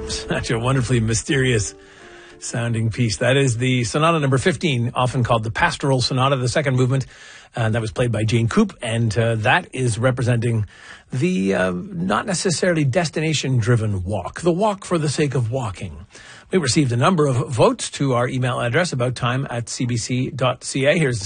Such a wonderfully mysterious sounding piece. That is the Sonata number 15, often called the Pastoral Sonata, the second movement. That was played by Jane Coop, and that is representing the not necessarily destination-driven walk, the walk for the sake of walking. We received a number of votes to our email address, abouttime@cbc.ca. Here's